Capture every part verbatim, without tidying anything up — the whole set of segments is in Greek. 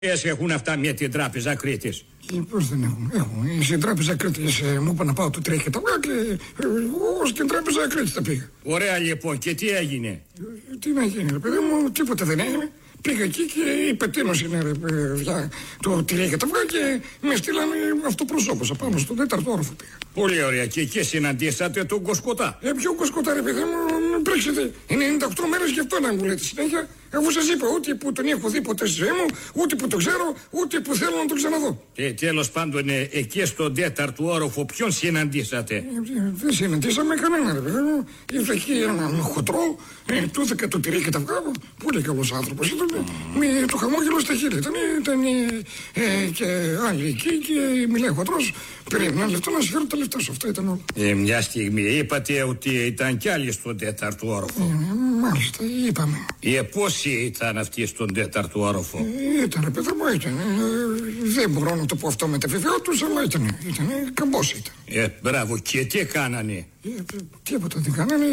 Έχουν αυτά μια την τράπεζα Κρήτης. Και πώς δεν έχουν, έχουν. Στην τράπεζα Κρήτης ε, μου είπα να πάω το τρέχει και τα βγάλω και εγώ στην τράπεζα Κρήτης τα πήγα. Ωραία λοιπόν, και τι έγινε? Ε, τι να γίνει ρε παιδί μου, τίποτα δεν έγινε. Πήγα εκεί και είπε τίνος είναι ρε παιδιά το τρέχει και τα βγάλω και με στείλανε αυτοπροσώπως απάνω στον τέταρτο όροφο πήγα. Πολύ ωραία, και εκεί συναντήσατε τον Κοσκοτά. Ε, ποιο Κοσκοτά ρε παιδί μου, πρίξετε ενενήντα οκτώ μέρες γι' αυτό να μου λέτε συνέχεια. Αφού σας είπα ούτε που τον έχω δει ποτέ στη ζωή μου, ούτε που τον ξέρω, ούτε που θέλω να τον ξαναδώ. Και τέλος πάντων ε, εκεί στον τέταρτο όροφο ποιον συναντήσατε? Ε, δεν συναντήσαμε κανένα ρε παιδί μου. Ήρθε εκεί έναν χοντρό, ε, του έδωκα το τυρί και τα βγάλω. Πολύ καλός άνθρωπος ήταν, mm. με το χαμόγελο στα χείλη. Ήταν, ήταν ε, και άλλοι εκεί και μιλάει χοντρός. Περίμενα λεφτό να σου φέρω τα λεφτά σου. Αυτό ήταν όλο. Ε, μια στιγμή είπατε ότι ήταν κι άλλοι στον τέταρτο όροφο. Ε, μάλιστα, είπαμε. Ε, πόσοι ήταν αυτοί στον τέταρτο όροφο? Ε, ήταν ρε παιδί μου, ήταν. Ε, δεν μπορώ να το πω αυτό με τα βεβαιότητας, αλλά ήταν. Ήταν καμπός ήταν. Ε, μπράβο, και τι κάνανε? Ε, τίποτα δεν κάνανε.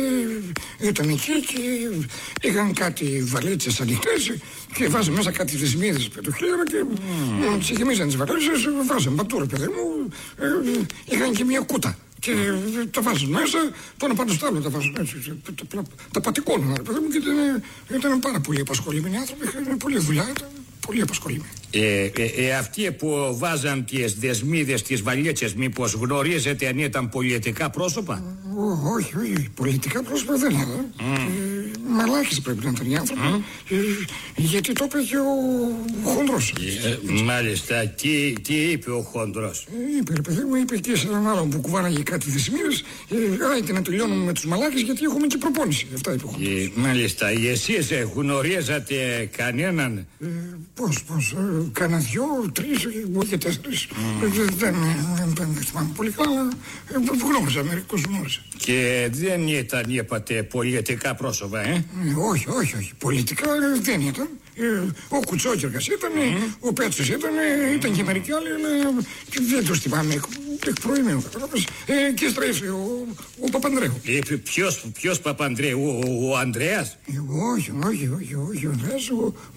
Ήταν εκεί και είχαν κάτι βαλίτσες ανοιχτές και βάζαν μέσα κάτι δεσμίδες πετοχλήρα και mm. τις γεμίζαν τις βαλίτσες, βάζαν παντού ρε παιδί μου. Ε, είχαν και μια κούτα. Και τα βάζουν μέσα, το ένα πάνω στο άλλο τα βάζουν έτσι. Τα, τα, τα πατικώνουν, ρε παιδί μου, και ήταν, ήταν πάρα πολύ απασχολημένοι άνθρωποι. Είχαν πολλή δουλειά, ήταν πολύ απασχολημένοι. Ε, ε, ε, αυτοί που βάζαν τις δεσμίδες, τις βαλίτσες, μήπως γνωρίζετε αν ήταν πολιτικά πρόσωπα? Ό, όχι, όχι, πολιτικά πρόσωπα δεν ήταν. Mm. Ε, μαλάκες πρέπει να ήταν οι άνθρωποι. Mm. Ε, γιατί το είπε και ο, ο χοντρός. Ε, μάλιστα, τι, τι είπε ο χοντρός? Ε, είπε, ρε παιδί μου, είπε και σε έναν άλλον που κουβάναγε κάτι δεσμίδες. Ε, άιτε να τελειώνουμε με τους μαλάκες γιατί έχουμε και προπόνηση. Αυτά είπε ο χοντρός. Ε, μάλιστα, εσείς γνωρίζατε κανέναν? Ε, πώς, πώς, ε, κάνα δυο, τρεις, όχι και τέσσερις. Mm. Ε, δεν, δεν, δεν θυμάμαι πολύ καλά. Ε, γνώριζα, μερικούς γνώριζα. Και δεν ήταν, είπατε, πολιτικά πρόσωπα, ε? ε όχι, όχι, όχι. Πολιτικά ε, δεν ήταν. Ε, ο Κουτσόκερκας ήταν, mm. ο Πέτσος ήταν, ε, ήταν και μερικοί άλλοι, αλλά ε, δεν τους θυμάμαι εκ, εκ προημίου, κατάλαβες. Ε, και στρέφει ο, ο Παπανδρέου. Ε, ποιος, ποιος Παπανδρέου, ο, ο Ανδρέας? Ε, όχι, όχι, όχι, όχι, ο Ανδρέας, ο,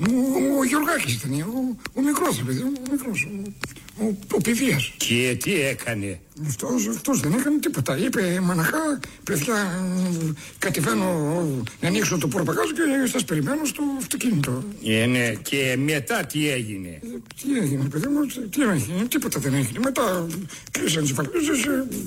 ο, ο Γιωργάκης ήταν, ο, ο μικρός, παιδί, ο μικρός, ο, ο, ο Πηδίας. Και τι έκανε? Αυτός, αυτός δεν έκανε τίποτα. Είπε μαναχά, παιδιά, κατεβαίνω να ανοίξω το πορπαγάζ και σας περιμένω στο αυτοκίνητο. Ε, ναι, και μετά τι έγινε? Ε, τι έγινε, παιδί μου, τι έγινε, τίποτα δεν έγινε. Μετά κλείσαν τις βαλίτσες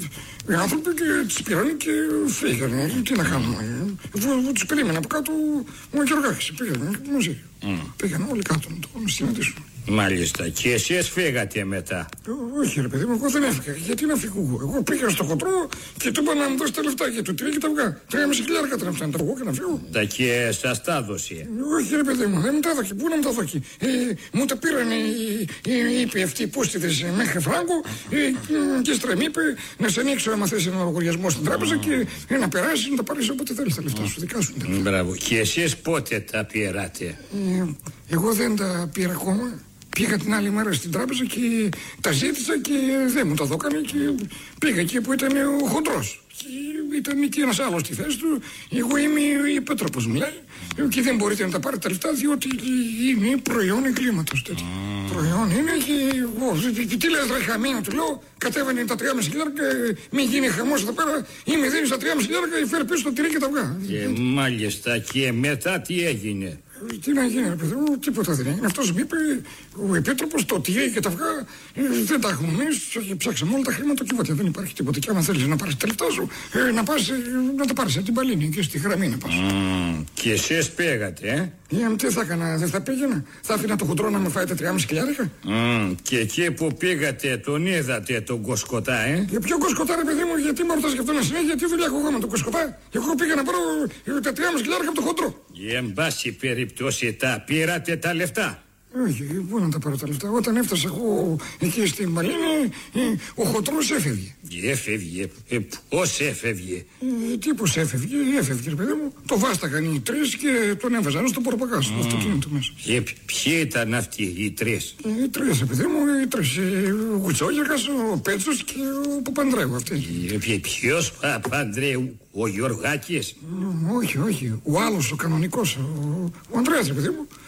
οι άνθρωποι και τις πήραν και φύγανε. Τι να κάνουμε. Εγώ τους περίμενα από κάτω ο Γιωργάκης. Πήγανε μαζί. Mm. Πήγανε όλοι κάτω να το συναντήσουν. Μάλιστα, και εσείς φύγατε μετά? Όχι ρε παιδί μου, εγώ δεν έφυγα. Γιατί να φύγω? Εγώ πήγα στο χοντρό και του είπα να μου δώσει τα λεφτά για το τυρί και τα βγά. Τρία μισή χιλιάρικα τα λεφτά, να τα βγω και να φύγω. Τα και σας τα έδωσε? Όχι ρε παιδί μου, δεν μου τα έδωκε. Πού να μου τα δώσει? Ε, μου τα πήραν οι, οι, είπε αυτοί οι πούστιδες μέχρι φράγκο ε, και στρεμ είπε να σε ανοίξω άμα θες ένα λογαριασμό στην τράπεζα και ε, να περάσεις να τα πάρεις όποτε θέλεις τα λεφτά σου, δικά σου. Μπράβο. Και εσείς πότε τα πήρατε? Ε, εγώ δεν τα πήρα ακόμα. Πήγα την άλλη μέρα στην τράπεζα και τα ζήτησα και δεν μου τα δώκανε και πήγα εκεί που ήταν ο χοντρός. Και ήταν εκεί ένας άλλος στη θέση του. Εγώ είμαι η Πέτροπος μιλάει και δεν μπορείτε να τα πάρετε τα λεφτά διότι είναι προϊόν εγκλήματος. Mm. Προϊόν είναι και εγώ. Τι λες ρε χαμίνο, του λέω, κατέβαινε τα τρία μισή χιλιάρικα, μην γίνει χαμός εδώ πέρα ή με δίνεις τα τρία μισή χιλιάρικα ή φέρει πίσω το τυρί και τα αυγά. Και μάλιστα, και μετά τι έγινε? Τι να γίνει, ρε παιδί μου, τίποτα δεν έγινε. Αυτός μου είπε, ο Επίτροπος, το τυρί και τα αυγά ε, δεν τα έχουμε εμείς. Ψάξαμε όλα τα χρήματα και δεν υπάρχει τίποτα. Και άμα θέλεις να πάρεις τα λεφτά σου, ε, να πας ε, να τα πάρεις από την Παλίνη και στη γραμμή να πας. Mm, και εσείς πήγατε, ε? Ε, τι θα έκανα, δεν θα πήγαινα. Θα άφηνα το χοντρό να με φάει τα τρία κόμμα πέντε χιλιάρικα. Mm, και εκεί που πήγατε, τον είδατε τον Κοσκοτά, ε? Για ποιο Κοσκοτά, ρε παιδί μου, γιατί με ρωτάς γι' αυτό να συνέχεια, τι δουλειά έχω εγώ με τον Κοσκοτά? Εγώ πήγα να πάρω ε, τα τρία κόμμα πέντε χιλιάρικα από το χοντρό. Εν πάση περιπτώσει, τα πήρατε τα λεφτά? Όχι, πού να τα πάρω τα λεφτά? Όταν έφτασα εγώ εκεί στην Μαλίνη, ε, ο χοντρός έφευγε. Έφευγε? Ε, πώς έφευγε? Ε, τι πώς έφευγε, έφευγε ρε παιδί μου. Το βάσταγαν οι τρεις και τον έβαζαν στο πορπακά στο mm. αυτοκίνητο μέσα. Και ποιοι ήταν αυτοί οι τρεις? Ε, οι τρεις ρε παιδί μου, οι τρεις. Ο Κουτσόγερκας, ο Πέτσος και ο Παπανδρέου αυτοί. Ε, ποιος Παπανδρέου? Ο Γιωργάκης? Ε, όχι, όχι. Ο άλλος, ο κανονικός, ο, ο Ανδρέας ρε παιδί μου.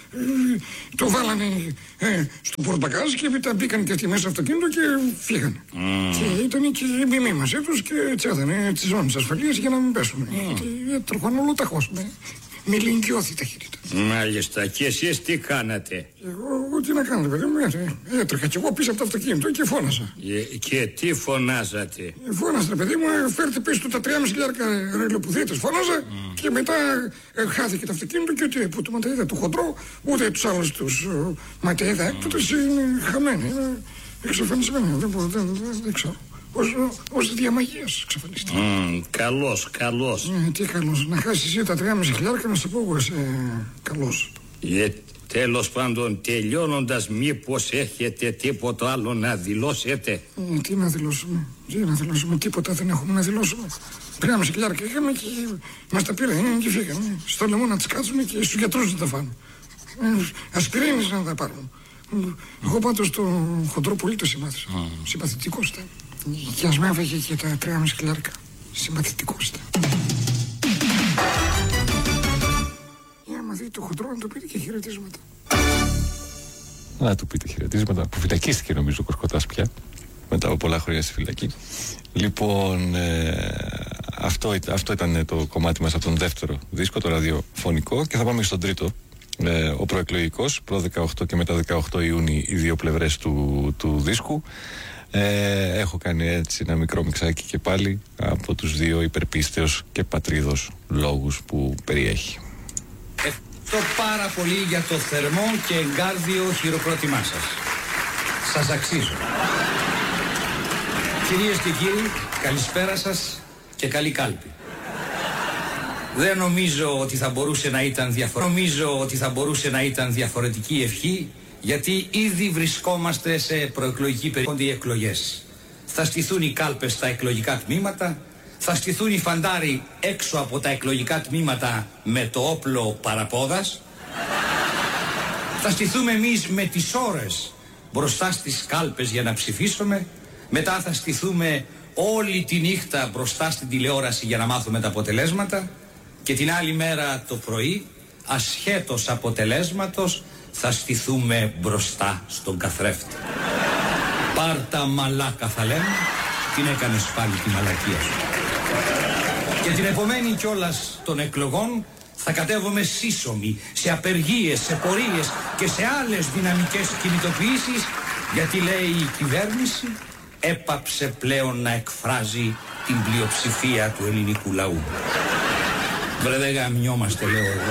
το βάλανε ε, στο πορτμπαγκάζ και μετά μπήκαν και αυτοί μέσα στο αυτοκίνητο και φύγανε. Mm. Και ήταν και η μιμή μαζί τους και τσέδανε τις ζώνες ασφαλείας για να μην πέσουν. Mm. Και τροχάνε ολοταχώς με, με λινκιώθη ταχύτητα. Μάλιστα. Και εσείς τι κάνατε? Εγώ τι να κάνω, παιδί μου, ε, έτρεχα κι εγώ πίσω από το αυτοκίνητο και φώναζα. Ε, και τι φωνάζατε? Ε, φώναζα, παιδί μου, φέρτε πίσω του τα τρία χιλιάρικα ρελοπουδίτες, φώναζα mm. και μετά ε, χάθηκε το αυτοκίνητο και ούτε που το ματαίδα του χοντρό, ούτε τους άλλους τους ε, ματαίδα έκτοτες είναι χαμένοι, είναι εξαφανισμένοι, δεν, δεν, δεν, δεν ξέρω. Ως, ως διαμαγείας εξαφανιστεί. Mm, καλός, καλός. Ε, τι καλός, να χάσεις εσύ τα τρία χιλιάρικα να σε πω εγώ, ε, καλός. Ε, τέλος πάντων, τελειώνοντας, μήπως έχετε τίποτα άλλο να δηλώσετε? Ε, τι να δηλώσουμε, τι να δηλώσουμε, τίποτα δεν έχουμε να δηλώσουμε. Τρία χιλιάρικα είχαμε και μας τα πήραν ε, και φύγανε. Στο λαιμό να τις κάτσουμε και στους γιατρούς να τα φάμε. Ε, ασπιρίνες να τα πάρουμε. Εγώ πάντως το χοντρό πολύ το συμμάθησα. Mm. Συμπαθητικός ήταν. Και ας με έφαγε και τα τρία χιλιάρικα. Συμπαθητικός ήταν. Για να δει το χοντρό να του πείτε και χαιρετίσματα. Να του πείτε χαιρετίσματα που φυλακίστηκε νομίζω ο Κορκοτάς πια μετά από πολλά χρόνια στη φυλακή. Λοιπόν, ε, αυτό, αυτό ήταν το κομμάτι μας από τον δεύτερο δίσκο, το ραδιοφωνικό, και θα πάμε στον τρίτο. Ε, ο προεκλογικός, προ δεκαοκτώ και μετά δεκαοκτώ Ιούνιου, οι δύο πλευρές του, του δίσκου. Ε, έχω κάνει έτσι ένα μικρό μιξάκι και πάλι από τους δύο υπερπίστεως και πατρίδος λόγους που περιέχει. Ευχαριστώ πάρα πολύ για το θερμό και εγκάρδιο χειροκρότημά σας. Σας αξίζω. Κυρίες και κύριοι, καλησπέρα σας και καλή κάλπη. Δεν νομίζω ότι θα μπορούσε να ήταν διαφορετική. Νομίζω ότι θα μπορούσε να ήταν διαφορετική ευχή, γιατί ήδη βρισκόμαστε σε προεκλογική περίοδο οι εκλογές. Θα στηθούν οι κάλπες στα εκλογικά τμήματα, θα στηθούν οι φαντάροι έξω από τα εκλογικά τμήματα με το όπλο παραπόδας. Θα στηθούμε εμείς με τις ώρες μπροστά στις κάλπες για να ψηφίσουμε. Μετά θα στηθούμε όλη τη νύχτα μπροστά στην τηλεόραση για να μάθουμε τα αποτελέσματα. Και την άλλη μέρα το πρωί, ασχέτως αποτελέσματος, θα στηθούμε μπροστά στον καθρέφτη. Πάρτα μαλάκα θα λέμε, την έκανες πάλι τη μαλακία σου. Και την επομένη κιόλας των εκλογών θα κατέβουμε σύσσωμοι σε απεργίες, σε πορείες και σε άλλες δυναμικές κινητοποιήσεις, γιατί λέει η κυβέρνηση έπαψε πλέον να εκφράζει την πλειοψηφία του ελληνικού λαού. Βρε δεν γαμιόμαστε, λέω εγώ.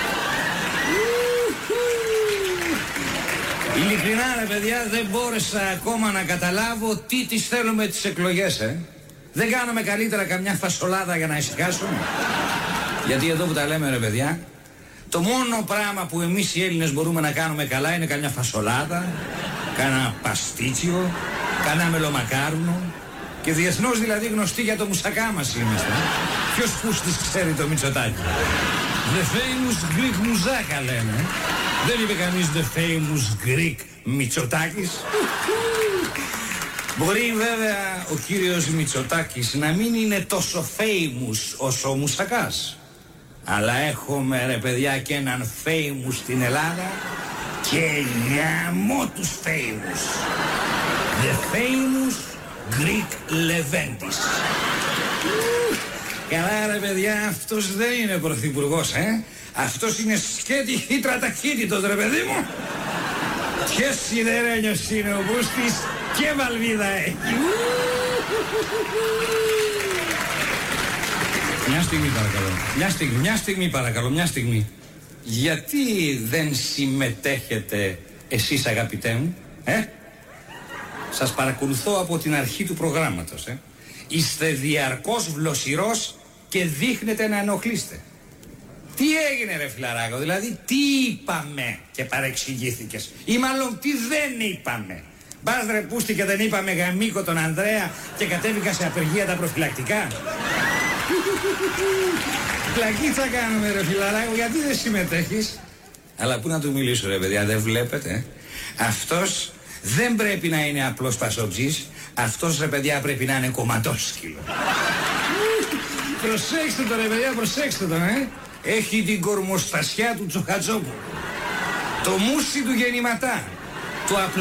Ειλικρινά ρε παιδιά, δεν μπόρεσα ακόμα να καταλάβω τι τις θέλουμε τις εκλογές, ε. Δεν κάνουμε καλύτερα καμιά φασολάδα για να ησυχάσουμε? Γιατί εδώ που τα λέμε ρε παιδιά, το μόνο πράγμα που εμείς οι Έλληνες μπορούμε να κάνουμε καλά είναι καμιά φασολάδα, κάνα παστίτσιο, κάνα μελομακάρουνο, και διεθνώς δηλαδή γνωστοί για το μουσακά μας είμαστε. Ποιος πούστης ξέρει το Μητσοτάκι? The famous Greek μουζάκα λένε. Δεν είπε κανείς the famous Greek Μητσοτάκης. Μπορεί βέβαια ο κύριος Μητσοτάκης να μην είναι τόσο famous όσο ο μουσακάς, αλλά έχουμε ρε παιδιά και έναν famous στην Ελλάδα και γαμώ τους famous. The famous Greek Leventis. Καλά ρε παιδιά, αυτός δεν είναι πρωθυπουργός, ε. Αυτός είναι σκέτη χύτρα ταχύτητος ρε παιδί μου. Και σιδερένιος είναι ο Μπούστης και βαλβίδα έχει. Μια στιγμή παρακαλώ, μια στιγμή, μια στιγμή παρακαλώ, μια στιγμή. Γιατί δεν συμμετέχετε εσείς αγαπητέ μου, ε? Σας παρακολουθώ από την αρχή του προγράμματος, ε. Είστε διαρκώς βλοσιρός και δείχνετε να ενοχλείστε. Τι έγινε ρε φιλαράκο, δηλαδή τι είπαμε και παρεξηγήθηκες? Ή μάλλον τι δεν είπαμε? Μπας ρε πούστη και δεν είπαμε γαμίκο τον Ανδρέα και κατέβηκα σε απεργία τα προφυλακτικά. Πλακή θα κάνουμε ρε φιλαράκο, γιατί δεν συμμετέχεις? Αλλά πού να του μιλήσω ρε παιδιά, δεν βλέπετε? Αυτός δεν πρέπει να είναι απλός πασοξής, αυτός ρε παιδιά πρέπει να είναι κομματόσκυλο. Προσέξτε το ρε παιδιά, προσέξτε το, ε. Έχει την κορμοστασιά του Τσοχατζόπουλου. Το μουσι του γεννηματά. Το